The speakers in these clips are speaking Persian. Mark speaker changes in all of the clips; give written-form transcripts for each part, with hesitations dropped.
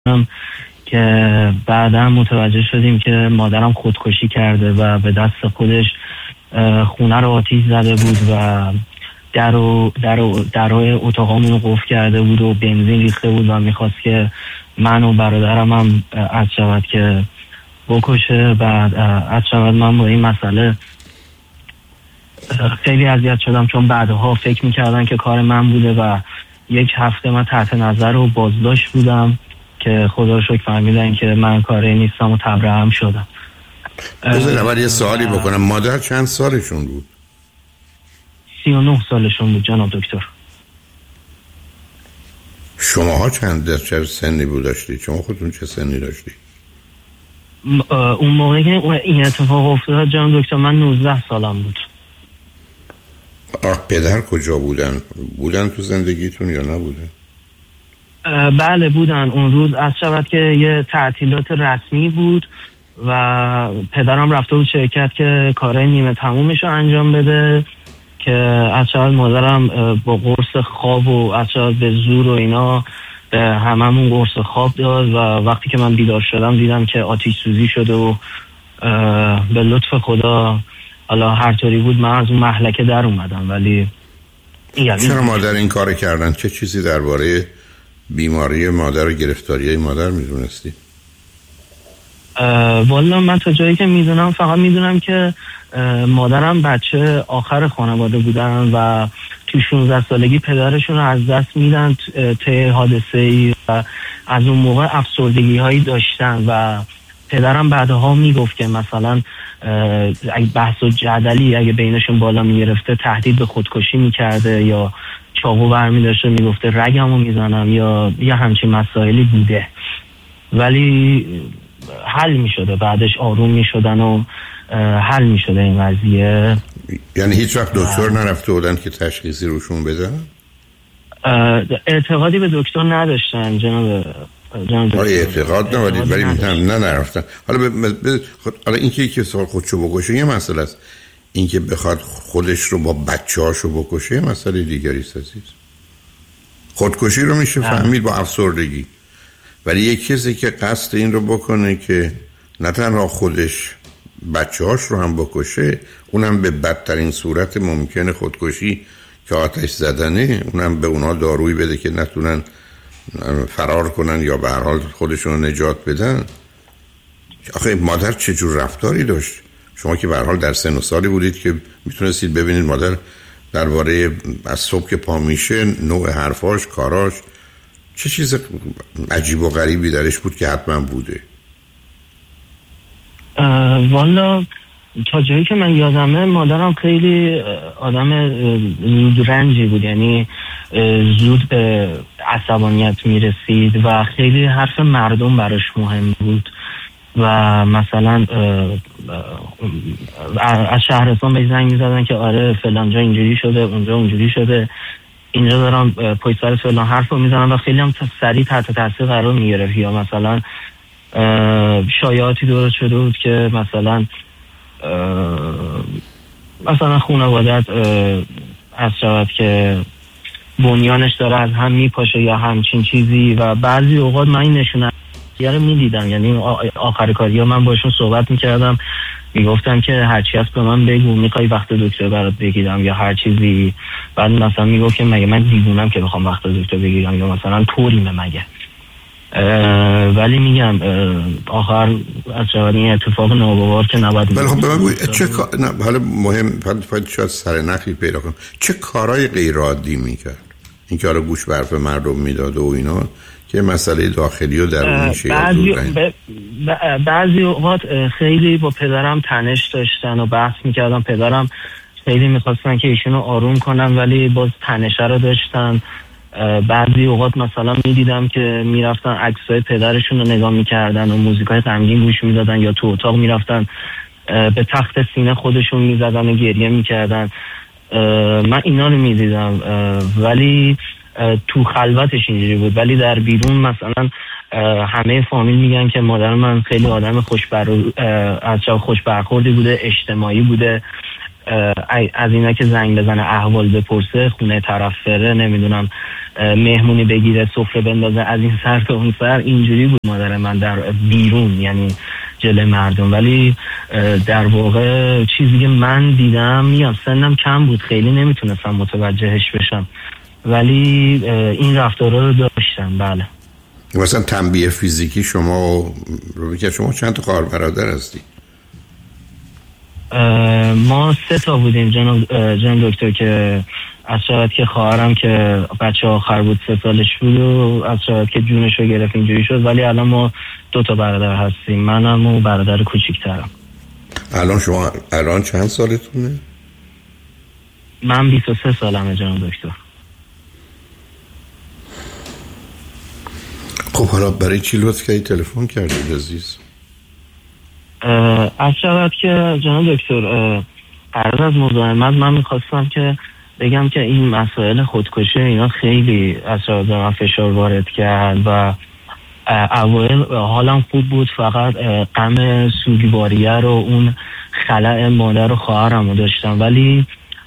Speaker 1: که بعدا متوجه شدیم که مادرم خودکشی کرده و به دست خودش خونه رو آتیش زده بود و درهای اتاقامون رو قفل کرده بود و بنزین ریخته بود و میخواست که من و برادرم هم عد شود که بکشه. بعد عد شود من با این مسئله خیلی اذیت شدم، چون بعدها فکر میکردن که کار من بوده و یک هفته من تحت نظر و بازداشت بودم که خدا رو شکر فهمیدن که من کاری نیستم و تبرئه شدم.
Speaker 2: بذار اول یه سوالی بکنم، مادر چند سالشون بود؟
Speaker 1: 39 سالشون بود جناب دکتر.
Speaker 2: شماها چه سنی بود داشتی؟ شما خودتون چه سنی داشتی؟
Speaker 1: اون موقعی که این اتفاق افتاد جناب دکتر من 19 سالم بود.
Speaker 2: پدر کجا بودن؟ بودن تو زندگیتون یا نبودن؟
Speaker 1: بله بودن. اون روز از شود که یه تعطیلات رسمی بود و پدرم رفته بود شرکت که کارهای نیمه تمومش رو انجام بده، که از شود مادرم با قرص خواب و از شود به زور و اینا به هممون قرص خواب داد و وقتی که من بیدار شدم دیدم که آتش سوزی شده و به لطف خدا حالا هر طوری بود من از اون مهلکه در اومدم. ولی
Speaker 2: چرا مادر این کار کردن؟ چه چیزی درباره بیماری مادر و گرفتاری مادر میدونستی؟
Speaker 1: والا من تا جایی که میدونم فقط میدونم که مادرم بچه آخر خانواده بودن و تو 16 سالگی پدرشون رو از دست میدن طی حادثه‌ای و از اون موقع افسردگی هایی داشتن و پدرم بعدها میگفت که مثلا اگه بحث و جدلی اگه بینشون بالا میگرفته تهدید به خودکشی میکرده یا چاقو برمی داشته میگفته رگمو میزنم یا یه همچین مسائلی بوده، ولی حل میشده بعدش آروم میشدن و حل میشده این قضیه.
Speaker 2: یعنی هیچ وقت دکتر نرفته بودن که تشخیصی روشون بدن؟
Speaker 1: اعتقادی به دکتر نداشتن جناب
Speaker 2: اعتقاد نبودید ولی نرفتن. حالا اینکه یکی سال خودشو بکشه یه مسئله است، اینکه بخواد خودش رو با بچه‌هاشو بکشه یه مسئله دیگری است عزیز. خودکشی رو میشه فهمید با افسردگی، ولی یک کسی که قصد این رو بکنه که نه تنها خودش بچه‌هاش رو هم بکشه، اونم به بدترین صورت ممکن خودکشی که آتش زدنه، اونم به اونا دارویی بده که نتونن فرار کنن یا به هر حال خودشون رو نجات بدن. آخه مادر چه جور رفتاری داشت؟ شما که به هر حال در سن و سالی بودید که میتونستید ببینید مادر درباره از صبح که پا میشه نوع حرفاش، کاراش، چه چیز عجیب و غریبی درش بود که حتما بوده.
Speaker 1: والا تا جایی که من یادمه مادرم خیلی آدم زود رنجی بود، یعنی زود به عصبانیت میرسید و خیلی حرف مردم براش مهم بود و مثلا از شهرستان به زنگ میزدن که آره فلان جا اینجوری شده، اونجا اونجوری شده، اینجا دارم پشت سر فلان حرف رو میزنن و خیلی هم سریع تحت تاثیر قرار میگرفت. یا مثلا شایعاتی درست شده بود که مثلا خانواده‌ات از شود که بنیانش داره از هم میپاشه یا همچین چیزی و بعضی اوقات من این نشونه رو میدیدم، یعنی آخر کاری ها من باشون صحبت میکردم میگفتم که هرچی هست به من بگو، میخوای وقت دکتر برات بگیرم یا هر چیزی، بعد مثلا میگفت که مگه من دیوونم که بخوام وقت دکتر بگیرم یا مثلا طوریمه مگه. ولی میگم آخر از شود این اتفاق ناگوار که نباید.
Speaker 2: ولی خب بگوی چه حالا مهم باید شاید سر نخی پیدا کنم چه کارهای غیر عادی میکرد؟ این که حالا گوش به حرف مردم میداد و اینا که مسئله داخلی و درونی شه.
Speaker 1: بعضی اوقات خیلی با پدرم تنش داشتن و بحث میکردن، پدرم خیلی میخواستن که ایشونو آروم کنن ولی باز تنشه رو داشتن. بعضی اوقات مثلا میدیدم که میرفتن عکسای پدرشون رو نگاه میکردن و موزیکای غمگین گوش میدادن یا تو اتاق میرفتن به تخت سینه خودشون میزدن و گریه میکردن. من اینا رو میدیدم ولی تو خلوتش اینجوری بود، ولی در بیرون مثلا همه فامیل میگن که مادر من خیلی آدم خوش برخوردی بوده، اجتماعی بوده، از اینا که زنگ بزنه احوال بپرسه، خونه طرف بره، نمیدونم مهمونی بگیره، سفره بندازه، از این سر تا اون سر. اینجوری بود مادر من در بیرون، یعنی جلوی مردم. ولی در واقع چیزی که من دیدم، میگم سنم کم بود، خیلی نمیتونستم متوجهش بشم، ولی این رفتارها رو داشتم. بله.
Speaker 2: مثلا تنبیه فیزیکی شما رو که شما چند تا خواهر برادر هستی؟
Speaker 1: ما 3 تا بودیم جناب دکتر، که از شاید که خواهرم که بچه آخر بود 3 سالش بود و از شاید که جونش رو گرفت اینجوری شد. ولی الان ما 2 تا برادر هستیم، منم و برادر کوچیک‌ترم.
Speaker 2: الان چند سالتونه؟
Speaker 1: من 23 سالمه جناب دکتر.
Speaker 2: خب حالا برای چی لطف کردی تلفن کردید عزیز؟
Speaker 1: از شود که جناب دکتر قرار از مزاحمت من میخواستم که بگم که این مسائل خودکشی اینا خیلی از شود من فشار وارد کرد و اوایل حالم خوب بود، فقط غم سوگواریه رو، اون خلأ مادر و خواهرم رو داشتم. ولی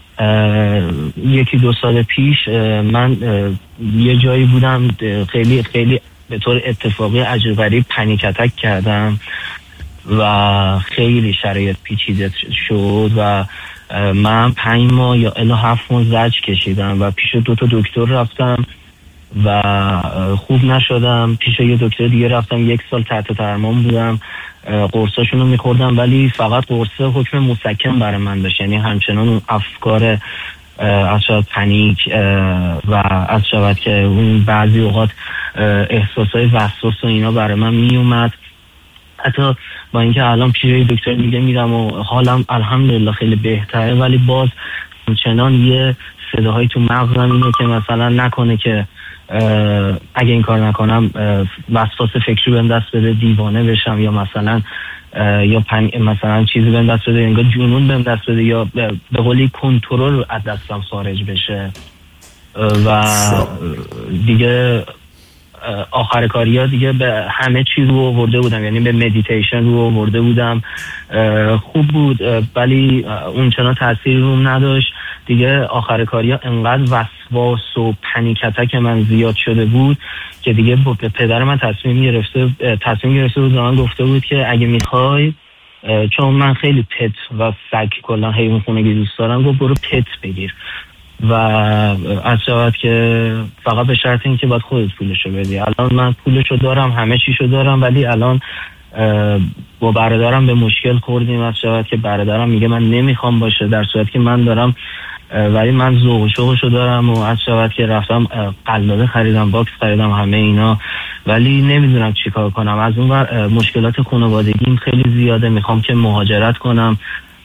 Speaker 1: 1-2 سال پیش من یه جایی بودم، خیلی خیلی به طور اتفاقی عجیب غریب پنیک اتک کردم و خیلی شرایط پیچیده شد و من 5 ماه یا الی 7 ماه زجر کشیدم و پیش 2 تا دکتر رفتم و خوب نشدم. پیش یه دکتر دیگه رفتم، 1 سال تحت درمان بودم، قرصاشون رو میخوردم، ولی فقط قرصه حکم مسکن برای من داشت. یعنی همچنان اون افکار از شاید پنیک و از شاید که اون بعضی اوقات احساسای وسواس و اینا برای من میومد. حتی با اینکه الان پیش دکتر دیگه میرم و حالم الحمدلله خیلی بهتره، ولی باز همچنان یه صداهایی تو مغزم اینه که مثلا نکنه که اگه این کار نکنم وسواس فکری بهم دست بده، دیوانه بشم، یا مثلا مثلا چیزی بهم دست بده، انگار جنون بهم دست بده، یا به قولی کنترل از دستم خارج بشه. و دیگه آخر کاریا دیگه به همه چی رو آورده بودم، یعنی به مدیتیشن رو آورده بودم، خوب بود ولی اون چنان تأثیری روم نداشت. دیگه آخر کاریا انقدر وسواس و پنیک اتک من زیاد شده بود که دیگه به پدر من تصمیم گرفته بود، من گفته بود که اگه میخوای، چون من خیلی پت و سگ کلا حیوان خونگی دوست دارم، گفت برو پت بگیر و از شود که فقط به شرط این که باید خودت پولشو بدی. الان من پولشو دارم، همه چیشو دارم، ولی الان با برادرم به مشکل خوردیم. از شود که برادرم میگه من نمیخوام باشه، در صورتی که من دارم، ولی من ذوق و شوقشو دارم و از شود که رفتم قلاده خریدم، باکس خریدم، همه اینا، ولی نمیدونم چی کار کنم. از اون ور مشکلات خانوادگیم خیلی زیاده، میخوام که مهاجرت کنم،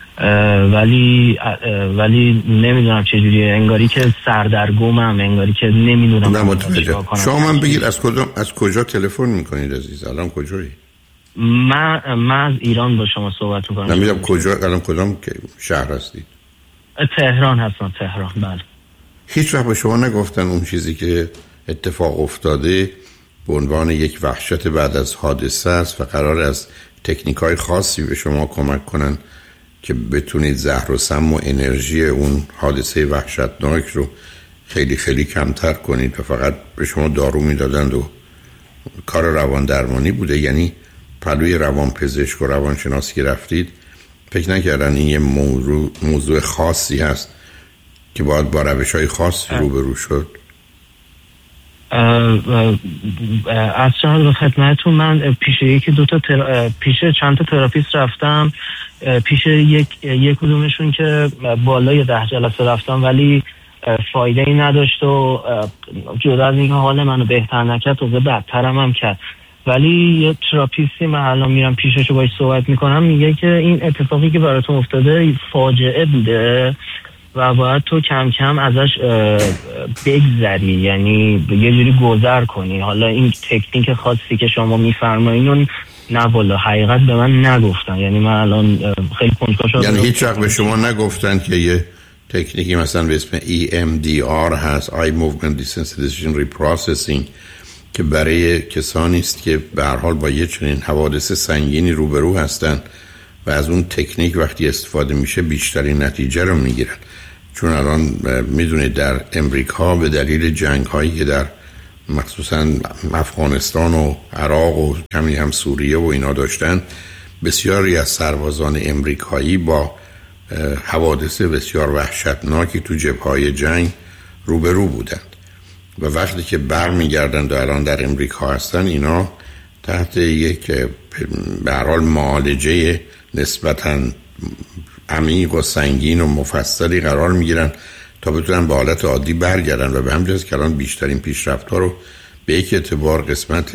Speaker 1: ولی نمیدونم چجوریه، انگاری که سردرگمم، انگاری که نمیدونم چیکار کنم.
Speaker 2: شما من بگید از کجا تلفن میکنید عزیز؟ الان کجایی؟
Speaker 1: من از ایران با شما صحبت میکنم.
Speaker 2: نمیدونم کجا، الان کدام شهر هستید؟
Speaker 1: تهران هستم. تهران. بله.
Speaker 2: هیچ وقت به شما نگفتن اون چیزی که اتفاق افتاده به عنوان یک وحشت بعد از حادثه است و قرار از تکنیک‌های خاصی به شما کمک کنن که بتونید زهر و سم و انرژی اون حادثه وحشتناک رو خیلی خیلی کمتر کنید و فقط به شما دارو میدادند و کار روان درمانی بوده؟ یعنی پلوی روان پزشک و روانشناسی که رفتید فکر نکردن این یه موضوع خاصی هست که باید با روش‌های خاصی روبرو شد؟
Speaker 1: از چند خدمتتون من پیش چند تا تراپیست رفتم، پیش یک کدومشون که بالای 10 جلسه رفتم ولی فایده ای نداشت و جدا از اینکه حال منو بهتر نکرد تازه بدترم هم کرد. ولی یه تراپیستی من الان میرم پیشش و باهاش صحبت میکنم، میگه که این اتفاقی که براتون افتاده فاجعه بوده و باید تو کم کم ازش بگذری، یعنی یه جوری گذر کنی. حالا این تکنیک خاصی که شما میفرمایین اون نه والا حقیقت به من نگفتن، یعنی من الان خیلی کنجکاو شدم.
Speaker 2: یعنی هیچ وقت به شما نگفتن که یه تکنیکی مثلا به اسم EMDR هست، Eye Movement Desensitization Reprocessing، که برای کسانی است که به هر حال با یه چنین حوادث سنگینی روبرو هستن و از اون تکنیک وقتی استفاده میشه بیشترین نتیجه رو میگیرن. چون الان میدونید در امریکا به دلیل جنگ هایی که در مخصوصا افغانستان و عراق و کمی هم سوریه و اینا داشتن، بسیاری از سربازان امریکایی با حوادث بسیار وحشتناکی تو جبهه‌های جنگ روبرو بودند و وقتی که برمیگردند و الان در امریکا هستن، اینا تحت یک به هر حال معالجه نسبتاً عمیق و سنگین و مفصلی قرار میگیرن تا بتونن به حالت عادی برگردن و به همین جهت که الان بیشترین پیشرفت‌ها رو به یک اعتبار قسمت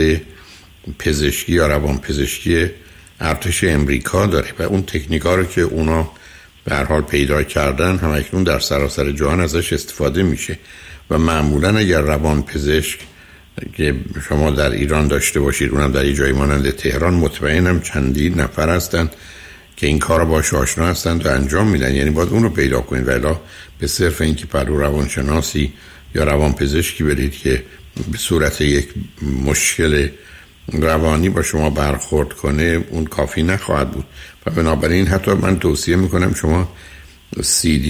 Speaker 2: پزشکی یا روانپزشکی ارتش امریکا داره و اون تکنیک‌ها رو که اونا به هر حال پیدا کردن هم اکنون در سراسر جهان ازش استفاده میشه و معمولا اگر روانپزشک که شما در ایران داشته باشید، اونم در یه جایی مانند تهران، مطمئنم چندین نفر هستن که این کار رو باش آشنا هستند و انجام میدن. یعنی باید اون رو پیدا کنید و الا به صرف اینکه پرو روانشناسی یا روانپزشکی برید که به صورت یک مشکل روانی با شما برخورد کنه اون کافی نخواهد بود. و بنابراین حتی من توصیه میکنم شما CD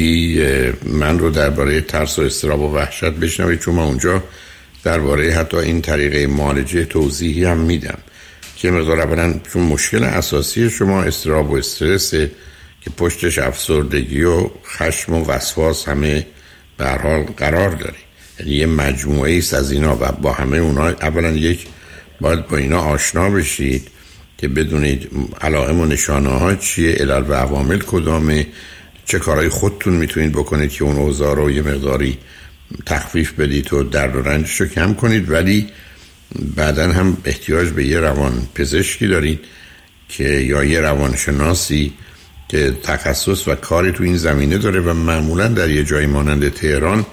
Speaker 2: من رو درباره ترس و اضطراب و وحشت بشنوید، چون من اونجا درباره حتی این طریقه معالجه توضیحی هم میدم که مقدار اولا چون مشکل اساسی شما اضطراب و استرس که پشتش افسردگی و خشم و وسواس همه به هر حال قرار داره، یعنی یه مجموعه است از اینا و با همه اونا اولا یک باید با اینا آشنا بشید که بدونید علائم و نشانه ها چیه، علل و عوامل کدامه، چه کارهای خودتون میتونید بکنید که اون اوضاع رو یه مقداری تخفیف بدید و درد و رنجش رو کم کنید. ولی بعدن هم احتیاج به یه روان پزشکی دارید که یا یه روانشناسی که تخصص و کاری تو این زمینه داره و معمولا در یه جایی مانند تهران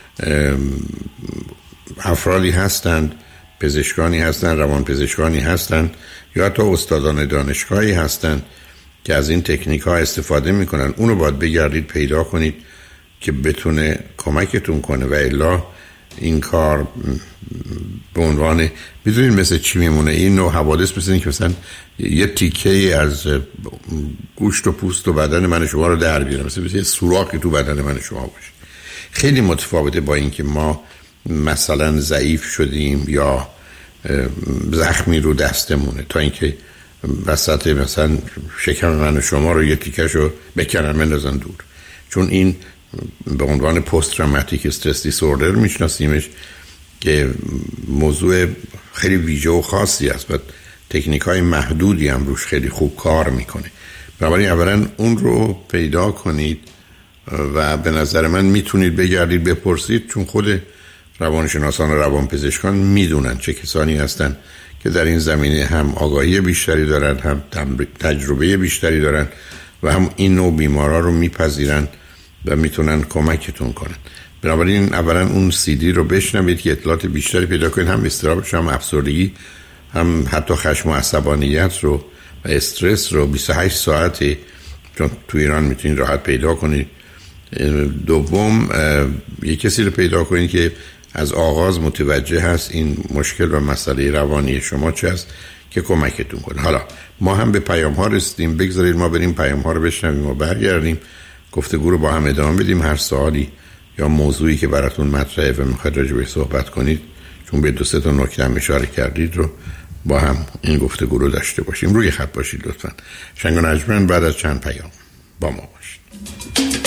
Speaker 2: افرادی هستند، پزشکانی هستند، روان پزشکانی هستند یا حتی استادان دانشگاهی هستند که از این تکنیک ها استفاده میکنن. اونو باید بگردید پیدا کنید که بتونه کمکتون کنه و الا این کار به عنوان میدونید مثل چی میمونه این نوع حوادث، مثل این که مثلا یه تیکه از گوشت و پوست و بدن من شما رو در بیاره، مثل یه سوراخی تو بدن من شما باشه. خیلی متفاوته با این که ما مثلا ضعیف شدیم یا زخمی رو دستمونه تا اینکه وسط مثلا شکم من شما رو یه تیکشو بکنن بندازن دور. چون این به عنوان پست تروماتیک استرس دیسوردر میشناسیمش که موضوع خیلی ویژه و خاصی است و تکنیک‌های محدودی هم روش خیلی خوب کار میکنه. بنابراین اولا اون رو پیدا کنید و به نظر من میتونید بگردید بپرسید، چون خود روانشناسان و روانپزشکان میدونن چه کسانی هستن که در این زمینه هم آگاهی بیشتری دارن، هم تجربه بیشتری دارن و هم این نوع بیمارا رو میپذیرن و میتونن کمکتون کنن. بنابراین اولا اون CD رو بشنوید که اطلاعات بیشتری پیدا کنید، هم اضطرابش، هم افسردگی، هم حتی خشم و عصبانیت رو و استرس رو 28 ساعته، چون تو ایران میتونید راحت پیدا کنید. دوم یک کسی رو پیدا کنید که از آغاز متوجه هست این مشکل و مسئله روانی شما چه است که کمکتون کنه. حالا ما هم به پیام ها رسیدیم، بگذارید ما بریم پیام ها رو بشنویم و برگردیم گفتگو رو با هم ادامه بدیم. هر سوالی یا موضوعی که براتون مطرحه و میخواید راجع بهش صحبت کنید، چون به 2-3 تا نکته هم اشاره کردید، رو با هم این گفتگو رو داشته باشیم. روی خط باشید لطفاً. شنگ و نجمن بعد از چند پیام با ما باشید.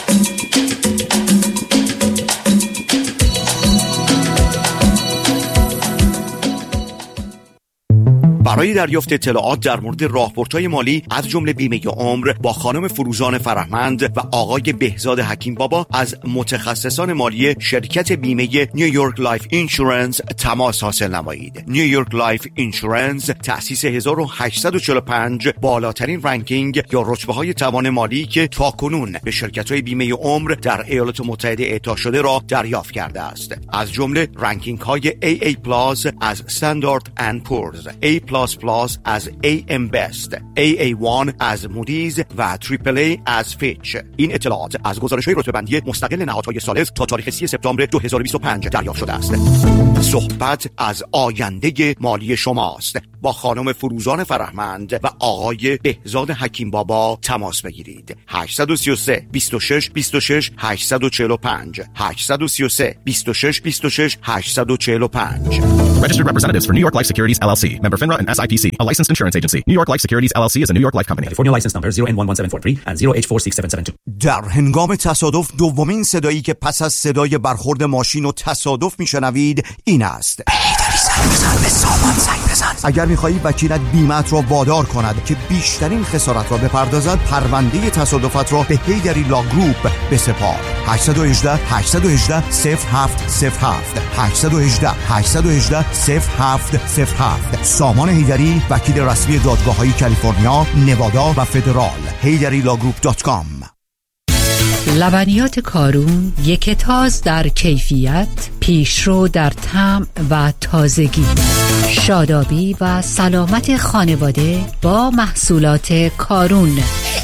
Speaker 3: برای دریافت اطلاعات در مورد راهبردهای مالی از جمله بیمه عمر با خانم فروزان فرهمند و آقای بهزاد حکیم بابا از متخصصان مالی شرکت بیمه نیویورک لایف اینشورنس تماس حاصل نمایید. نیویورک لایف اینشورنس تأسیس 1845 بالاترین رنکینگ یا رتبه‌های توان مالی که تاکنون به شرکت‌های بیمه عمر در ایالات متحده اعطا شده را دریافت کرده است. از جمله رنکینگ‌های AA+ از استاندارد اند پورز، A+ از AM Best، AA1 از مودیز و AAA از فیچ. این اطلاعات از گزارش‌های رتبه‌بندی مستقل نهادهای ثالث تا تاریخ 30 سپتامبر 2025 دریافت شده است. صحبت از آینده مالی شماست. با خانم فروزان فرهمند و آقای بهزاد حکیم بابا تماس بگیرید. 833 26 26 845 833 26 26 845.
Speaker 4: Registered representatives for New York Life Securities LLC, member FINRA and SIPC, a licensed insurance agency. New York Life Securities LLC is a New York Life company. California license number 0N11743 and 0H46772.
Speaker 3: در هنگام تصادف دومین صدایی که پس از صدای برخورد ماشین و تصادف میشنوید این است. به سامان زنگ بزن. اگر می‌خواهی وکیلت بیمه‌ات را وادار کند که بیشترین خسارت را بپردازد، پرونده تصادفات را به هیدری لا گروپ بسپار. 818 818 0707 818 818 0707. سامان هیدری، وکیل رسمی دادگاه‌های کالیفرنیا، نوادا و فدرال. HeyDaddyLawGroup.com.
Speaker 5: لبنیات کارون، یک تاز در کیفیت، پیشرو در طعم و تازگی. شادابی و سلامت خانواده با محصولات کارون.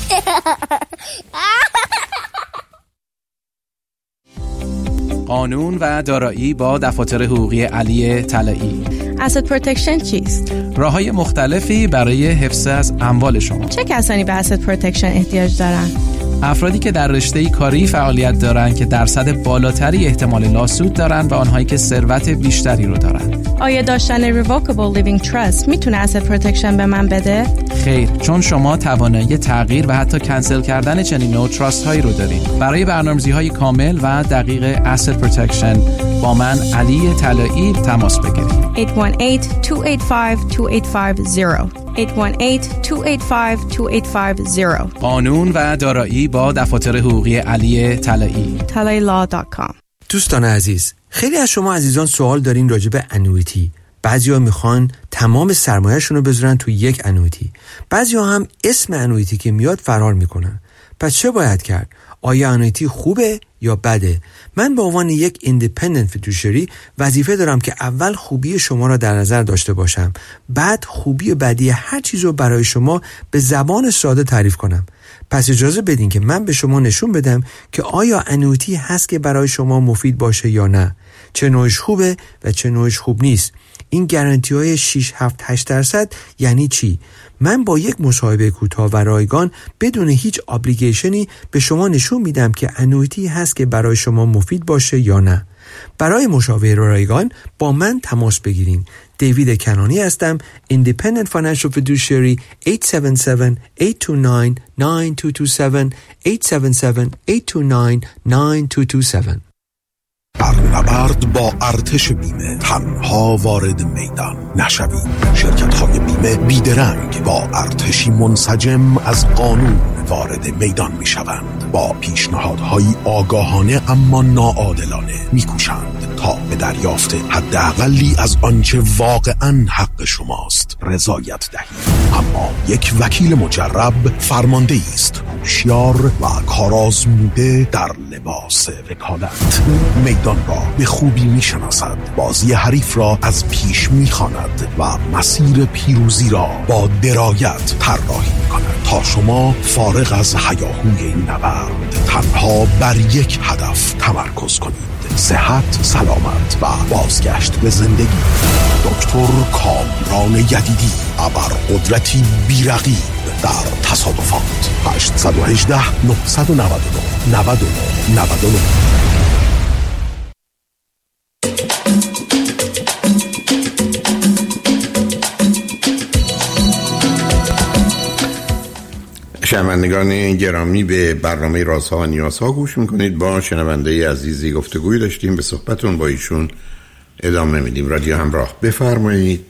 Speaker 6: قانون و دارایی با دفاتر حقوقی علی طلایی.
Speaker 7: asset protection چیست؟
Speaker 6: راه‌های مختلفی برای حفظ از اموال شما.
Speaker 7: چه کسانی به asset protection احتیاج دارند؟
Speaker 6: افرادی که در رشته کاری فعالیت دارند که درصد بالاتری احتمال لاسود دارند و آنهایی که ثروت بیشتری رو دارند.
Speaker 7: آیا داشتن revocable living trust میتونه asset protection به من بده؟
Speaker 6: خیر، چون شما توانایی تغییر و حتی کنسل کردن چنین نوع تراست هایی رو دارید. برای برنامه‌ریزی‌های کامل و دقیق asset protection با من علی طلایی تماس بگیرید.
Speaker 7: 818-285-2850 818-285-2850.
Speaker 6: قانون و دارایی با دفاتر حقوقی علی طلایی.
Speaker 7: TalaiLaw.com.
Speaker 8: دوستان عزیز، خیلی از شما عزیزان سوال دارین راجع به انویتی. بعضیا میخوان تمام سرمایه‌شون رو بذارن تو یک انویتی. بعضیا هم اسم انویتی که میاد فرار میکنن. پس چه باید کرد؟ آیا انویتی خوبه یا بده؟ من به عنوان یک ایندیپندنت فیدوشری وظیفه دارم که اول خوبی شما را در نظر داشته باشم، بعد خوبی و بدی هر چیز رو برای شما به زبان ساده تعریف کنم. پس اجازه بدین که من به شما نشون بدم که آیا انویتی هست که برای شما مفید باشه یا نه، چه نوعش خوبه و چه نوعش خوب نیست. این گارانتی های 6-7-8% یعنی چی؟ من با یک مصاحبه کوتاه و رایگان بدون هیچ ابلیگیشنی به شما نشون میدم که انویتی هست که برای شما مفید باشه یا نه. برای مشاوره رایگان با من تماس بگیرین. دیوید کنانی هستم، Independent Financial Fiduciary. 877-829-9227 877-829-9227.
Speaker 9: در نبرد با ارتش بیمه تنها وارد میدان نشوید. شرکت‌های بیمه بیدرنگ با ارتشی منسجم از قانون وارد میدان میشوند. با پیشنهادهای آگاهانه اما ناعادلانه میکوشند تا به دریافت حداقلی از آنچه واقعاً حق شماست رضایت دهید. اما یک وکیل مجرب فرمانده‌ای است، هوشیار و کارآزموده در لباس وکالت. میدان را به خوبی میشناسد، بازی حریف را از پیش میخواند و مسیر پیروزی را با درایت طراحی میکند تا شما فارغ از هیاهوی این نبرد تنها بر یک هدف تمرکز کنید: صحت، سلامت و بازگشت به زندگی. دکتر کامران یدیدی، ابرقدرتی بی‌رقیب در تصادفات. 818 999 99 99.
Speaker 2: شنوندگان گرامی، به برنامه رازها و نیازها گوش میکنید. با شنونده عزیزی گفتگوی داشتیم، به صحبتون با ایشون ادامه میدیم. رادیو همراه، بفرمایید.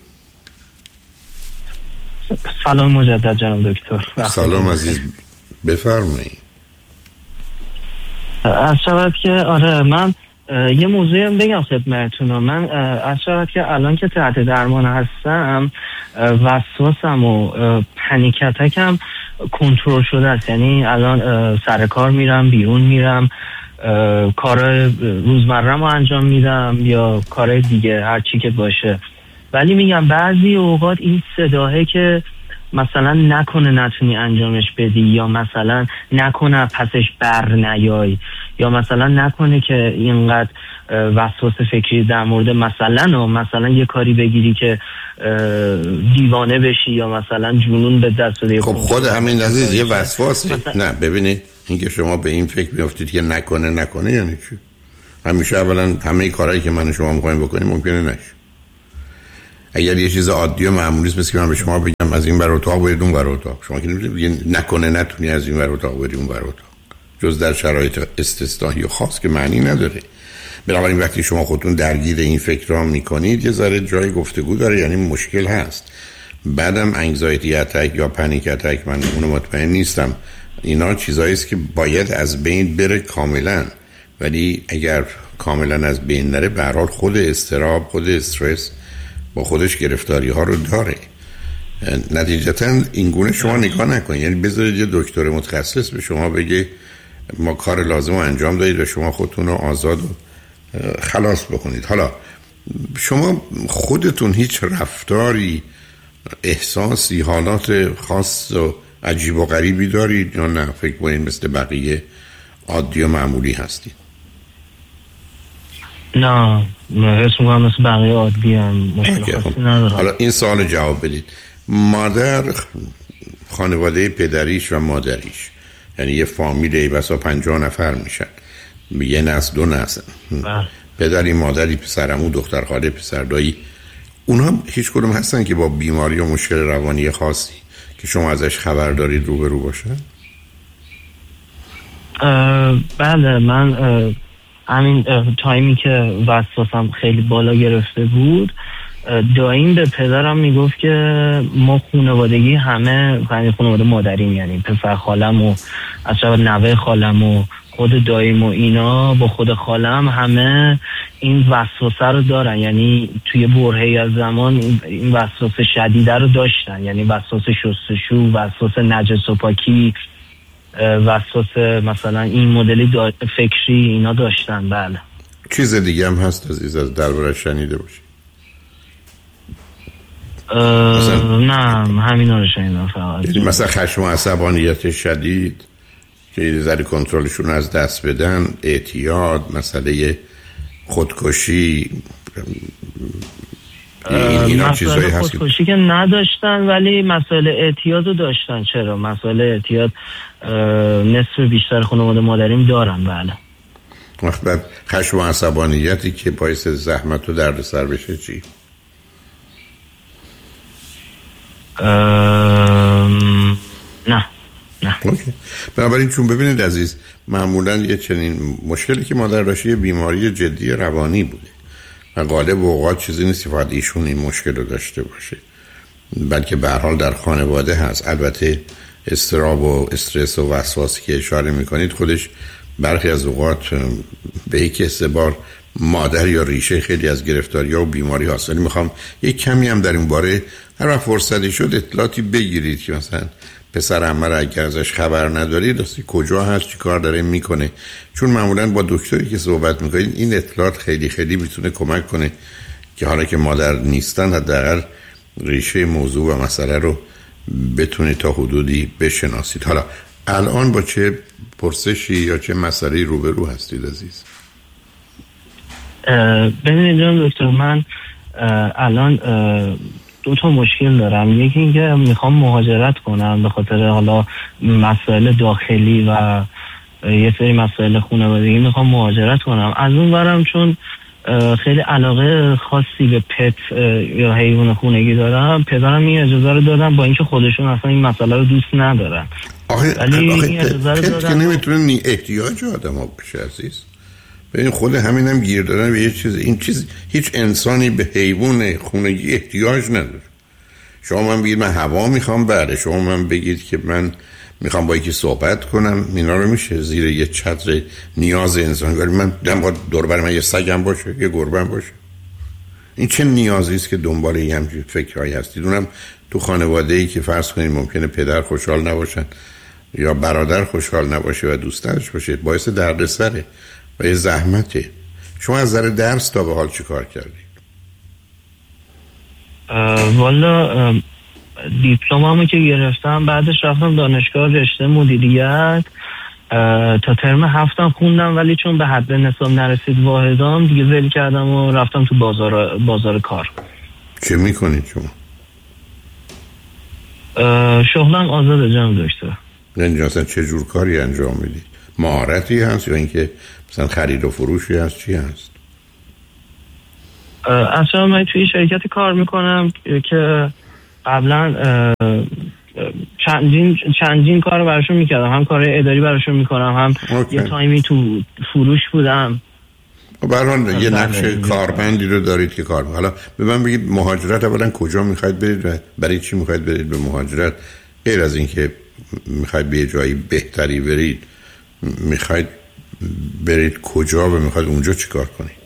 Speaker 1: سلام مجدد جناب دکتر.
Speaker 2: سلام عزیز، بفرمایید.
Speaker 1: از شود که آره، من یه موضوعی هم بگم خدمتتون. من از شود که الان که تحت درمان هستم، وسواسم و پنیکتکم کنترل شده است. یعنی الان سر کار میرم، بیرون میرم، کار روزمره‌مو انجام میدم یا کار دیگه هر چی که باشه. ولی میگم بعضی اوقات این صداهه که مثلا نکنه نتونی انجامش بدی، یا مثلا نکنه پسش بر نیای، یا مثلا نکنه که اینقدر وسواس فکری در مورد مثلا یه کاری بگیری که دیوانه بشی یا مثلا جنون به دست بده.
Speaker 2: خب خود همین عزیز یه وسواسه. نه ببینید اینکه شما به این فکر میافتید که نکنه یعنی چی؟ همیشه اولا همه کارهایی که من و شما می‌خوایم بکنیم ممکنه نشه. اگر یه چیز عادی و معمولی است مثل که من به شما بگم از این ور اتاق برید اون ور اتاق، شما که نتونی از این ور اتاق برید اون ور اتاق، جز در شرایط استثنایی و خاص که معنی نداره. بنابراین وقتی شما خودتون درگیر این فکرها میکنید یه ذره جای گفتگو داره، یعنی مشکل هست. بعدم انگزایتی اتک یا پنیک اتک، من اون مطمئن نیستم، اینا چیزایی است که باید از بین بره کاملا، ولی اگر کاملا از بین نره به هر حال خود اضطراب، خود استرس با خودش گرفتاری ها رو داره. نتیجتا این گونه شما نگاه نکنید، یعنی بذارید یه دکتر متخصص به شما بگه ما کار لازم رو انجام دادید و شما خودتون رو آزاد و خلاص بکنید. حالا شما خودتون هیچ رفتاری، احساسی، حالات خاص و عجیب و غریبی دارید یا نه فکر کنید مثل بقیه عادی و معمولی هستید؟
Speaker 1: نه حس میکنم مثل بقیه عادی هم، مشکل خاصی ندارم.
Speaker 2: حالا این سوال جواب بدید. مادر، خانواده پدریش و مادریش، یعنی یه فامیل بسا 50 نفر میشن، یه نسل دو نسل، پدری، مادری، پسرعمو، دختر خاله، پسر دایی، اونها هیچ کدوم هستن که با بیماری و مشکل روانی خاصی که شما ازش خبر دارید روبرو باشن؟
Speaker 1: بله، من همین تایمی که وسواسم خیلی بالا گرفته بود، داییم به پدرم میگفت که ما خانوادگی همه خانواده مادریم، یعنی پسر خالم و اصلا نوه خالم و خود داییم و اینا با خود خالم همه این وسواسه رو دارن، یعنی توی برهه‌ای از زمان این وسواس شدیده رو داشتن، یعنی وسواس شستشو، وسواس نجس و پاکی، وسواس مثلا این مدلی فکری اینا داشتن. بله.
Speaker 2: چیز دیگه هم هست عزیز از درباره شنیده باشی؟
Speaker 1: نه همینا رو شنیدم فقط.
Speaker 2: مثلا خشم و عصبانیت شدید که یه ذره کنترلشون از دست بدن، اعتیاد، مسئله خودکشی، اینا چیزایی هست؟
Speaker 1: خودکشی که نداشتن ولی مسئله اعتیاد رو داشتن. چرا؟ مسئله اعتیاد نصف بیشتر خانواده مادریم دارن. بله.
Speaker 2: وقت بعد خشم و عصبانیتی که باعث زحمت و دردسر بشه چی؟
Speaker 1: نه.
Speaker 2: اوکی. بنابراین چون ببینید عزیز، معمولا یه چنین مشکلی که مادر داشته یه بیماری جدی روانی بوده و غالب اوقات چیزی نیست فقط ایشون این مشکل رو داشته باشه، بلکه به هر حال در خانواده هست. البته اضطراب و استرس و وسواسی که اشاره میکنید خودش برخی از اوقات به یک استبار مادر یا ریشه خیلی از گرفتاری ها و بیماری هست. میخوام یک کمی هم در این باره هر وقت فرصتی شد اطلاعاتی بگیرید که مثلا پسر عمه را اگر ازش خبر ندارید راستی کجا هست، چی کار داره میکنه، چون معمولا با دکتری که صحبت میکنید این اطلاعات خیلی خیلی میتونه کمک کنه که حالا که مادر نیستن حداقل ریشه موضوع و مسئله رو بتونید تا حدودی بشناسید. حالا الان با چه پرسشی یا چه مسئله‌ای روبرو هستید عزیز؟
Speaker 1: ببینید جناب دکتر، من الان دو تا مشکل دارم. یکی اینکه میخوام مهاجرت کنم به خاطر حالا مسائل داخلی و یه سری مسائل خانوادگی میخوام مهاجرت کنم. از اون برم چون خیلی علاقه خاصی به پت یا حیوان خونگی دارم، پدرم این اجازه رو دادم با اینکه خودشون اصلا این مسئله رو دوست ندارن.
Speaker 2: آخه پت که نمیتونه احتیاج آدم ها بشه عزیز. ببین خود همین هم گیر دادن به یه چیز، این چیز هیچ انسانی به حیوان خونگی احتیاج نداره. شما من بگید من هوا میخوام، بله. شما من بگید که من میخوام با یکی صحبت کنم، اینا رو میشه زیر یه چتر نیاز انسان. ولی من دور بر من یه سگم باشه، یه گربه‌ام باشه، این چه نیازی است که دنبال این همچین فکرهایی هستید؟ اونم تو خانواده‌ای که فرض کنید ممکنه پدر خوشحال نباشن یا برادر خوشحال نباشه و دوستش باشه، باعث دردسره و یه زحمته. شما از نظر درس تا به حال چی کار کردید؟
Speaker 1: والا دیپلمامو که گرفتم بعدش رفتم دانشگاه رشته مدیریت، تا ترم 7 خوندم، ولی چون به حد نصاب نرسید واحدام دیگه ول کردم و رفتم تو بازار کار.
Speaker 2: چه میکنید شما؟
Speaker 1: شغلم آزاده جناب دکتر.
Speaker 2: یعنی اصلا چه جور کاری انجام میدید؟ مهارتی هست یا اینکه مثلا خرید و فروشی هست؟ چی هست؟
Speaker 1: اصلا من توی شرکتی کار میکنم که قبلا چندین کار براشون میکردم، هم کار اداری براشون میکنم، هم یه تایمی تو فروش بودم.
Speaker 2: برحال یه نقش کارمندی رو دارید که کار. حالا به من بگید مهاجرت اولا کجا میخواید برید و برای چی میخواید برید به مهاجرت؟ غیر از اینکه میخواید به جایی بهتری برید، میخواید برید کجا و میخواید اونجا چی کار کنید؟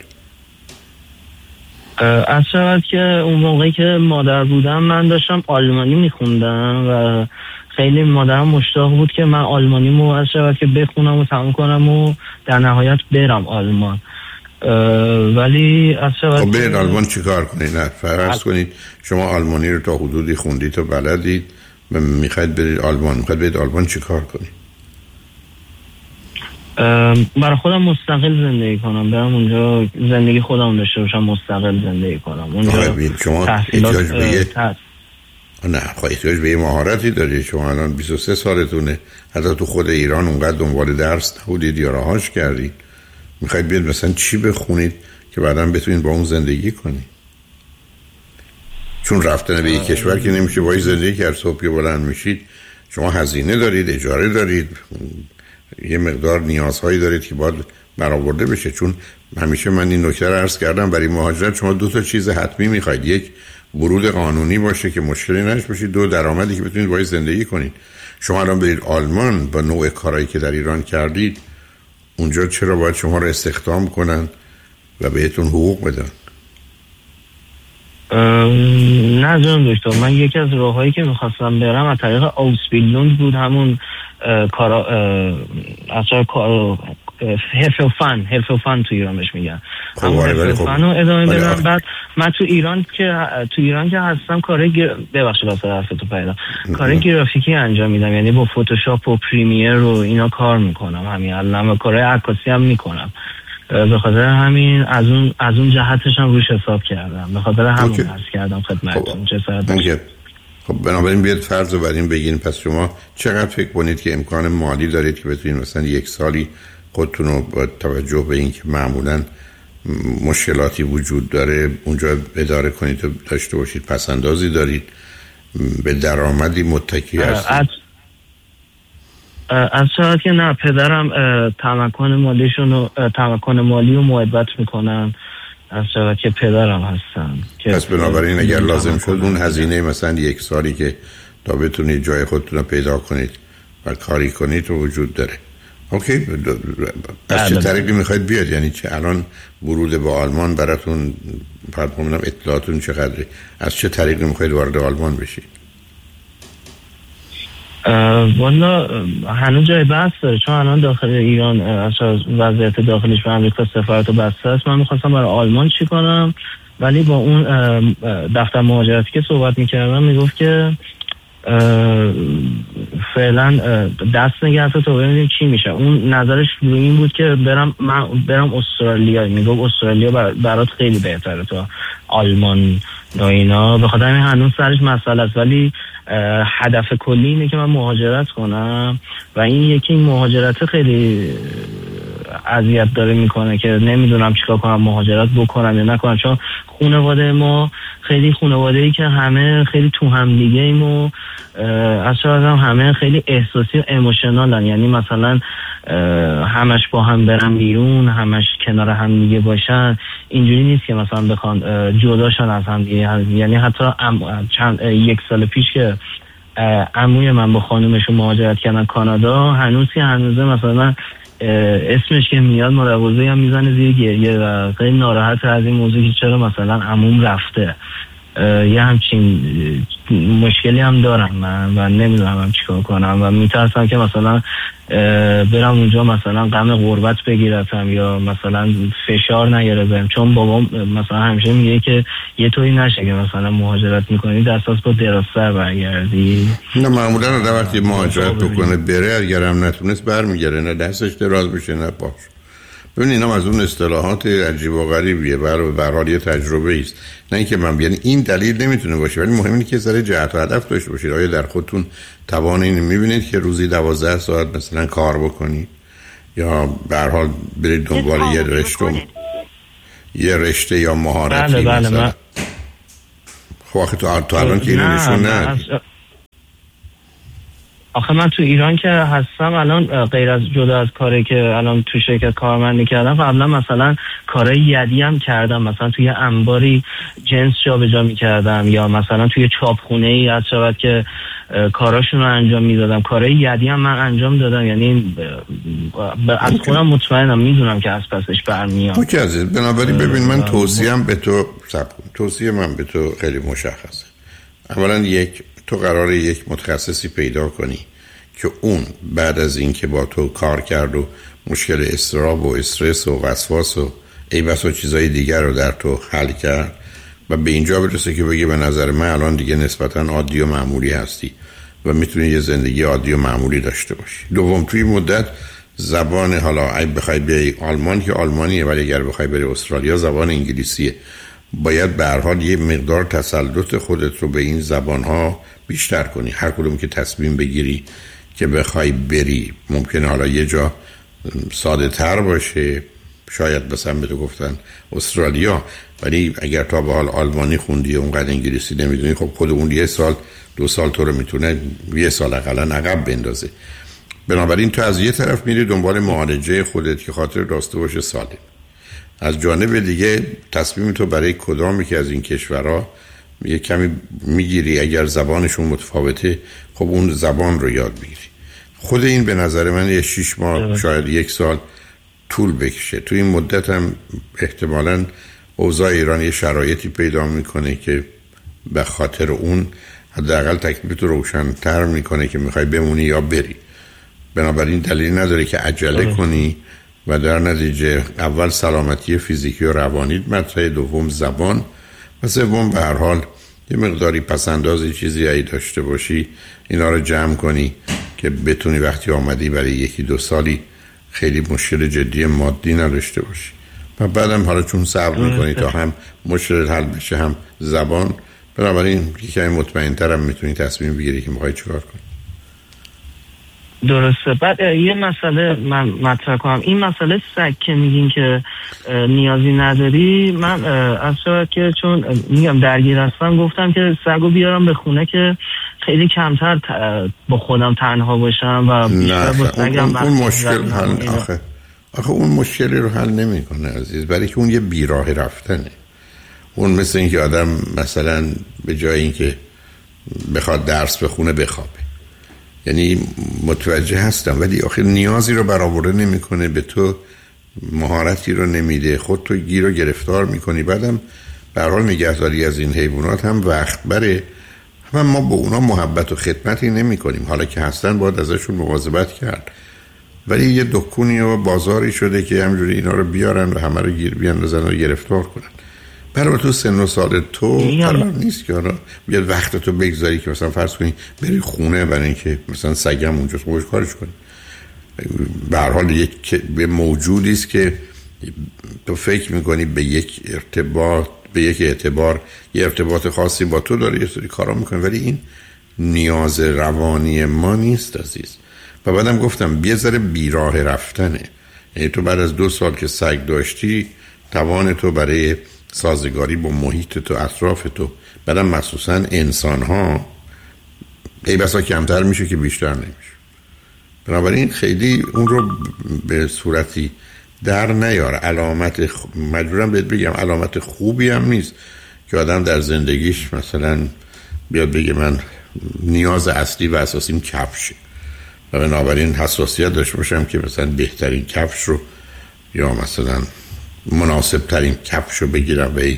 Speaker 1: از شود که اون موقعی که مادر بودم من داشتم آلمانی میخوندم و خیلی مادرم مشتاق بود که من آلمانیمو از شود که بخونم و تموم کنم و در نهایت برم آلمان. ولی از شود
Speaker 2: برید آلمان چی کار کنید؟ نه فرض کنید شما آلمانی رو تا حدودی خوندید و بلدید، میخواید برید آلمان، میخواید برید آلمان چی کار کنید؟
Speaker 1: برای خودم مستقل زندگی کنم، برم اونجا زندگی خودم داشته باشم، مستقل زندگی کنم اونجا.
Speaker 2: شما احتیاج به یه مهارتی دارید. شما الان 23 سالتونه، حتی تو خود ایران اونقدر دنبال درس نبودید یا راهاش کردید، میخواید بیاد مثلا چی بخونید که بعداً بتونید با اون زندگی کنید؟ چون رفتن به یک کشور که نمیشه باید زندگی کرد. صبح که بلند میشید شما هزینه دارید، اجاره دارید، یه مقدار نیازهایی دارید که باید برآورده بشه. چون همیشه من این نکته رو عرض کردم، برای مهاجرت شما 2 چیز حتمی میخواید: یک، ورود قانونی باشه که مشکلی نشه باشه، 2، درآمدی که بتونید باید زندگی کنید. شما الان برید آلمان با نوع کارهایی که در ایران کردید، اونجا چرا باید شما رو استخدام کنن و بهتون حقوق بدن؟
Speaker 1: نه جان دکتر، من یکی از راههایی که میخواستم برم از طریق آوسبیلدونگ بود، همون کارا اصلا حرفه و فن تو ایران بهش میگن، همون حرفه و فن رو ادامه بدم. بعد من تو ایران که هستم ببخشید واسه حرفتو پیدا کار گرافیکی انجام میدم، یعنی با فتوشاپ و پریمیر و اینا کار میکنم، همین الان کارهای عکاسی هم میکنم. به خاطر همین از اون جهتش هم روش حساب کردم، به خاطر همین عرض کردم خدمتتون.
Speaker 2: خب بنابراین بیاد فرض رو بریم بگین پس شما چقدر فکر کنید که امکان مالی دارید که بتونید مثلا 1 سالی خودتون رو با توجه به این که معمولاً مشکلاتی وجود داره اونجا اداره کنید و داشته باشید؟ پسندازی دارید؟ به درآمدی متکی هستید؟
Speaker 1: از شاید که نه، پدرم تمکن مالی و محبت میکنن، از شاید که پدرم هستن.
Speaker 2: پس بنابراین اگر لازم شد اون هزینه مثلا 1 سالی که تا بتونید جای خودتون رو پیدا کنید و کاری کنید رو وجود داره. اوکی، از چه طریقی میخواید بیاد؟ یعنی چه الان ورود به آلمان براتون فرض کنم اطلاعاتون چقدره؟ از چه طریقی میخواید وارد آلمان بشید؟
Speaker 1: والا هنوز جای بحث داره، چون الان داخل ایران اصلا وضعیت داخلیش به امریکا سفارت و بسته است. من میخواستم برای آلمان چی کنم، ولی با اون دفتر مهاجرتی که صحبت میکردم میگفت که فعلا دست نگه تا ببینیم چی میشه. اون نظرش روی این بود که برم استرالیا. میگفت استرالیا برات خیلی بهتره تا آلمان و اینا. به خاطر همین هنوز سرش مسئله است، ولی هدف کلی اینه که من مهاجرت کنم و این مهاجرت خیلی اذیت داره میکنه که نمیدونم چیکار کنم، مهاجرت بکنم یا نکنم. چون خانواده ما خیلی خانواده‌ای که همه خیلی تو هم دیگه ایم و اصلا همه خیلی احساسی و ایموشنالن، یعنی مثلا همش با هم برن بیرون، همش کنار هم دیگه باشن. اینجوری نیست که مثلا بخوان جداشن از هم دیگه. یعنی حتی 1 سال پیش که عموی من با خانومشون مهاجرت کردن کانادا، هنوزه مثلا اسمش که میاد مراقبه هم میزنه زیر گریه و خیلی ناراحت از این موضوع که چرا مثلا عموم رفته. یه همچین مشکلی هم دارم من و نمیدونم چیکار کنم و میترسم که مثلا برم اونجا مثلا غم غربت بگیرتم یا مثلا فشار نگیرم، چون بابام مثلا همیشه میگه که یه طوری نشه که مثلا مهاجرت میکنی در اساس با دراستر برگردی.
Speaker 2: نه معمولا آدم وقتی مهاجرت بکنه بره اگرم نتونست برمیگره، نه دستش دراز بشه نه پاش. ببین اینا از اون اصطلاحات عجیب و غریبیه، به هر حال یه تجربه است، نه اینکه من بیان این دلیل نمیتونه باشه، ولی مهم اینه که سر جهت و هدف داشته باشید. آیا در خودتون توان این میبینید که روزی 12 ساعت مثلا کار بکنید یا به هر حال برید دنبال یه رشته یا مهارتی؟
Speaker 1: بله
Speaker 2: مثلا خب آخه تو الان که اینو نشون نه.
Speaker 1: آخه من تو ایران که هستم الان غیر از جدا از کاری که الان تو شرکت کارمندی کردم، قبلا مثلا کارهای یدی هم کردم، مثلا توی انباری جنس جابجا می‌کردم یا مثلا توی چاپخونه‌ای از شبت که کاراشون رو انجام میدادم. کارهای یدی هم من انجام دادم، یعنی از خودم مطمئنم، میدونم که از پسش برمیاد.
Speaker 2: اوکی عزیز، بنابراین ببین من توصیه من به تو خیلی مشخصه. اولا تو قراره یک متخصصی پیدا کنی که اون بعد از این که با تو کار کرد و مشکل اضطراب و استرس و وسواس و بس و چیزای دیگر رو در تو حل کرد و به اینجا برسه که بگه به نظر من الان دیگه نسبتاً عادی و معمولی هستی و میتونی یه زندگی عادی و معمولی داشته باشی. دوم، توی مدت زبان، حالا اگه بخوای بیای آلمان که آلمانیه، ولی اگر بخوای بری استرالیا زبان انگلیسیه. باید به هر حال یه مقدار تسلط خودت رو به این زبان‌ها بیشتر کنی. هر کدوم که تصمیم بگیری که بخوای بری، ممکنه حالا یه جا ساده تر باشه، شاید مثلا به تو گفتن استرالیا، ولی اگر تا به حال آلمانی خوندی و اونقدر انگلیسی نمیدونی، خب خود اون 1 سال 2 سال تو رو میتونه 1 سال اقلا عقب بندازه. بنابراین تو از یه طرف میری دنبال معالجه خودت که خاطر داشته باشه سالم، از جانب دیگه تصمیم تو برای کدامی که از این کشورها یه کمی میگیری، اگر زبانشون متفاوته خب اون زبان رو یاد بگیری. خود این به نظر من یه 6 ماه شاید 1 سال طول بکشه. تو این مدت هم احتمالاً اوضاع ایران یه شرایطی پیدا میکنه که به خاطر اون حداقل تکلیف تو روشن‌تر میکنه که میخوای بمونی یا بری. بنابراین دلیل نداره که عجله کنی و در نتیجه اول سلامتی فیزیکی و روانیت مطرحه، دوم زبان و سوم به هر حال یه مقداری پسندازی چیزی ای داشته باشی، اینا رو جمع کنی که بتونی وقتی آمدی برای 1-2 سالی خیلی مشکل جدی مادی نداشته باشی. و بعدم حالا چون صبر میکنی تا هم مشکل حل بشه هم زبان، بنابراین یکمی مطمئن‌تر هم میتونی تصمیم بگیری که میخوای چیکار کنی.
Speaker 1: درسته. بعد یه مسئله من مطرح کنم، این مسئله سگ که میگین که نیازی نداری، من از شاید که چون میگم درگیر هستم گفتم که سگو بیارم به خونه که خیلی کمتر با خودم تنها باشم و بیشتر با سگم.
Speaker 2: اون مشکل حل آخه اون مشکلی رو حل نمیکنه عزیز، برای که اون یه بیراه رفتنه. اون مثل این که آدم مثلا به جای اینکه بخواد درس بخونه بخوابه. یعنی متوجه هستم ولی آخه نیازی رو برآورده نمیکنه، به تو مهارتی رو نمیده، خود تو گیر و گرفتار میکنی. بعدم به هر حال نگهداری از این حیوانات هم وقت بره و ما با اونا محبت و خدمتی نمیکنیم. حالا که هستن باید ازشون مواظبت کرد، ولی یه دکونی و بازاری شده که همجوری اینا رو بیارن و همه رو گیر بیاندازن و گرفتار کنن. برای تو سن و سال تو قرار نیست که حالا بیاد وقت تو بگذاری که مثلا فرض کنی بری خونه برای اینکه مثلا سگم اونجاست خوش کارش کنی. به هر حال یک موجودی است که تو فکر میکنی به یک اعتبار یه ارتباط خاصی با تو داره، یه سری کارا میکنه، ولی این نیاز روانی ما نیست عزیز. و بعدم گفتم یه ذره بیراه رفتنه. یعنی تو بعد از 2 سال که سگ داشتی توان تو برای سازگاری با محیط تو، اطراف تو، بعدم مخصوصا انسان ها بسا کمتر میشه که بیشتر نمیشه. بنابراین خیلی اون رو به صورتی در نیاره. مجبورم بهت بگم علامت خوبی هم نیست که آدم در زندگیش مثلا بیاد بگه من نیاز اصلی و اساسیم کفشه و بنابراین حساسیت داشته باشم که مثلا بهترین کفش رو یا مثلا مناسب ترین کفش رو بگیرم و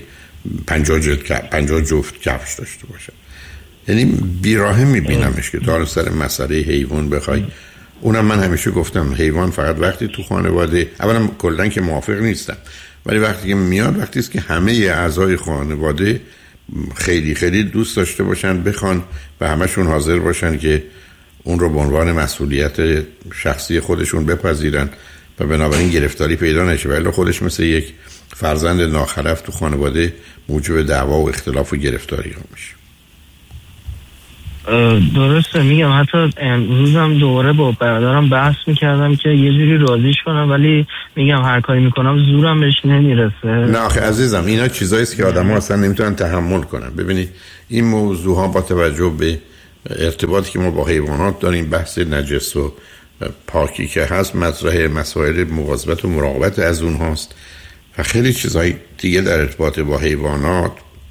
Speaker 2: 50 جفت کفش داشته باشن. یعنی بیراهه میبینمش که تا سر مسئله حیوان بخوای. اونم من همیشه گفتم حیوان فقط وقتی تو خانواده، اولا کلا که موافق نیستم، ولی وقتی که میاد، وقتی است که همه اعضای خانواده خیلی خیلی دوست داشته باشن، بخوان و همشون حاضر باشن که اون رو به عنوان مسئولیت شخصی خودشون بپذیرن و بنابراین گرفتاری پیدا نشه، ولی خودش مثل یک فرزند ناخلف تو خانواده موجب دعوا و اختلاف و گرفتاری ها میشه.
Speaker 1: درسته، میگم حتی امروزم دوباره با برادرم بحث میکردم که یه جوری راضیش کنم، ولی میگم هر کاری میکنم زورم بهش نمیرسه.
Speaker 2: نه آخه عزیزم، اینا چیزاییست که آدم ها اصلا نمیتونن تحمل کنن. ببینید این موضوع ها با توجه به ارتباطی که ما با حیوانات داریم، بحث نجس و پاکی که هست، مطرح مسائل مواظبت و مراقبت از اون هاست و خیلی چیزهای دیگه در ارتباط با حیوانات.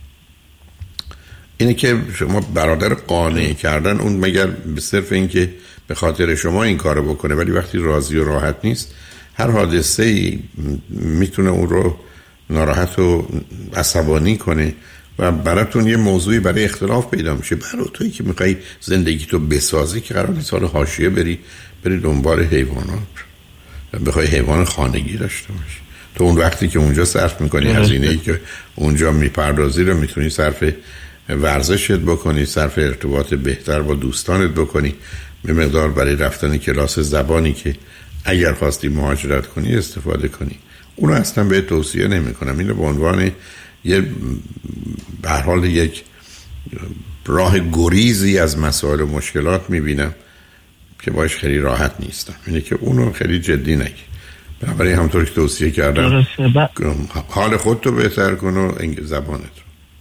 Speaker 2: اینه که شما برادر قانع کردن اون مگر به صرف این که به خاطر شما این کارو بکنه، ولی وقتی راضی و راحت نیست، هر حادثه‌ای میتونه اون رو ناراحت و عصبانی کنه و براتون یه موضوعی برای اختلاف پیدا میشه. برای تویی که میخوای زندگی تو بسازی که قرار نیست حالا حاشیه بری دنبال حیوانات و بخوای حیوان خانگی داشته باشی. تو اون وقتی که اونجا صرف میکنی، هزینه‌ای که اونجا میپردازی رو میتونی صرف ورزشت بکنی، صرف ارتباط بهتر با دوستانت بکنی، به مقدار برای رفتن کلاس زبانی که اگر خواستی مهاجرت کنی استفاده کنی. اونو اصلا به توصیه نمی کنم. اینو به عنوان یه به هر حال یک راه گریزی از مسائل و مشکلات میبینم که باش خیلی راحت نیستم. اینه که اونو خیلی جدی نگی. بنابراین همطور که توصیه کردم حال خودتو بهتر کن و زبانت رو.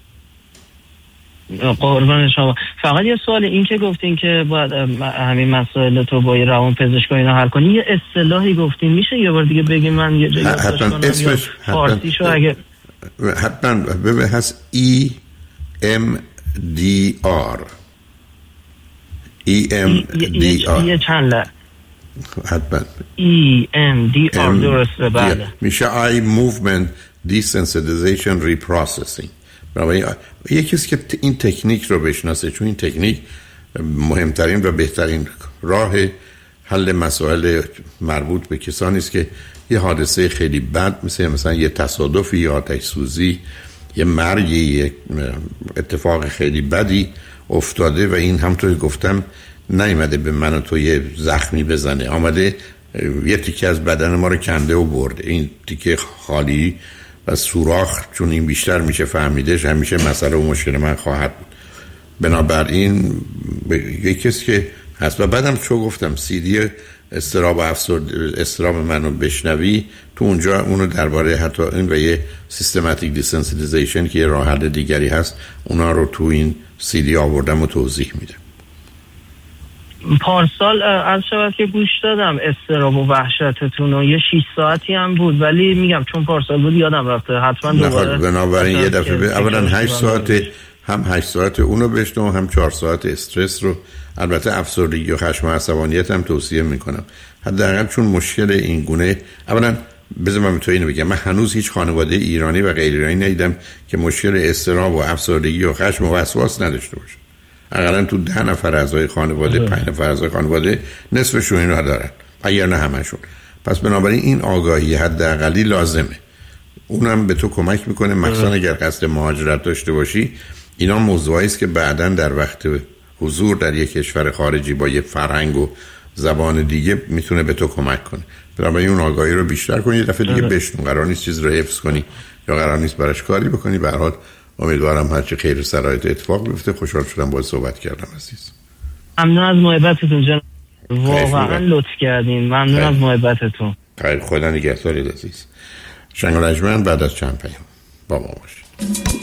Speaker 1: قربان شما. فقط یه سوال، این که گفتین که باید همین مسائل تو با روان پزشک اینا حل کنی، یه اصطلاحی گفتین، میشه یه بار دیگه بگین من یه جایی
Speaker 2: حتما اسمش
Speaker 1: فارسیشو اگه
Speaker 2: حتما ببین هست EMDR
Speaker 1: یه چند لحظه
Speaker 2: حتما
Speaker 1: EMDR درسته. بله
Speaker 2: میشه Eye Movement Desensitization Reprocessing. یکیست که این تکنیک رو بشناسه، چون این تکنیک مهمترین و بهترین راه حل مسائل مربوط به کسانی است که یه حادثه خیلی بد مثلا یه تصادفی یا آتش سوزی، یه مرگی، یه اتفاق خیلی بدی افتاده و این همونطور گفتم نیامده به من و تو یه زخمی بزنه، آمده یه تیکه از بدن ما رو کنده و برده. این تیکه خالی و سوراخ چون این بیشتر میشه فهمیدش، همیشه مسئله و مشکل من خواهد بود. بنابراین یکیست که هست. و بعدم چون گفتم CD استراب منو بشنوی، تو اونجا اونو درباره حتی این و یه سیستماتیک دیسنسیتیزیشن که یه راه حل دیگری هست، اونا رو تو این CD آوردم و توضیح میده.
Speaker 1: پارسال از شبت که گوش دادم استراب و وحشتتون و یه 6 ساعتی هم بود، ولی میگم چون پارسال بود یادم رفته، حتما دوباره
Speaker 2: بنابراین یه دفعه اولا 8 ساعت هم 8 ساعت اونو بشنو، هم 4 ساعت استرس رو. البته افسردگی و خشم و عصبانیت هم توصیه میکنم، حداقل چون مشکل این گونه. اولا بذار من تو اینو بگم، من هنوز هیچ خانواده ایرانی و غیر ایرانی ندیدم که مشکل استراب و افسردگی و خشم و وسواس نداشته باشه. اقلا تو 10 نفر اعضای خانواده 5 نفر اعضای خانواده نصفشون اینو دارن، اگر نه همشون. پس بنابراین این آگاهی حداقلی لازمه. اونم به تو کمک میکنه، مثلا اگر قصد مهاجرت داشته باشی. اینا موضوعی است که بعداً در وقت حضور در یک کشور خارجی با یک فرهنگ و زبان دیگه میتونه به تو کمک کنه. بنابراین اون آگاهی رو بیشتر کنی، یه دفعه دیگه بشنو. قرار نیست چیز رو حفظ کنی یا قرار نیست براش کاری بکنی. به هر حال امیدوارم هرچی خیر سرایت اتفاق بیفته. خوشحال شدم باهات صحبت کردم عزیز.
Speaker 1: ممنون از محبتتون جناب، واقعا لطف کردین. ممنون از محبتتون.
Speaker 2: خیر، خدا نگهدارت عزیز. شنگ و رجمن بعد از چند پیام با ما باشید.